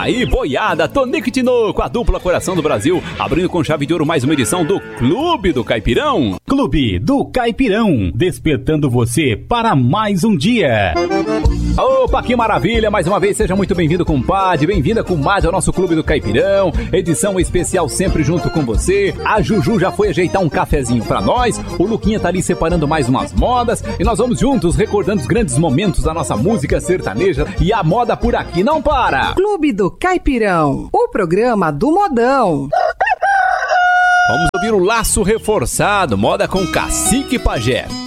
aí, boiada, Tonico e Tinoco, a dupla Coração do Brasil, abrindo com chave de ouro mais uma edição do Clube do Caipirão. Clube do Caipirão, despertando você para mais um dia. Opa, que maravilha, mais uma vez, seja muito bem-vindo, compadre, bem-vinda, comadre, ao nosso Clube do Caipirão, edição especial sempre junto com você. A Juju já foi ajeitar um cafezinho pra nós, o Luquinha tá ali separando mais umas modas, e nós vamos juntos recordando os grandes momentos da nossa música sertaneja, e a moda por aqui não para. Clube do Caipirão, o programa do modão. Vamos ouvir o Laço Reforçado, moda com Cacique Pajé.